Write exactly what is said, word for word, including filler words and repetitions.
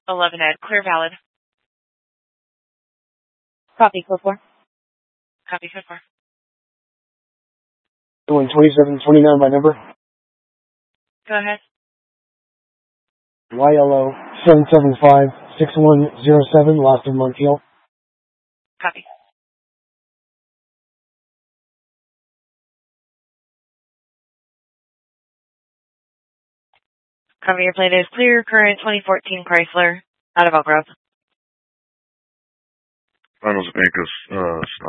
eleven Ed, clear valid. Copy, code four. Copy, code four. Doing twenty-seven twenty-nine by number. Go ahead. Y L O seven seven five six one zero seven, last of Montiel. Copy. Cover your plate is clear, current twenty fourteen Chrysler, out of Elk Grove. Finals Bank is, uh,